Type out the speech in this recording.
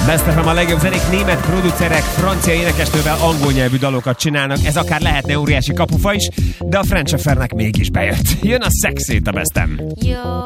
Best FM, a legjobb zenék, német producerek, francia énekesnővel angol nyelvű dalokat csinálnak. Ez akár lehetne óriási kapufa is, de a French Affairnek mégis bejött. Jön a Sexét a Best FM.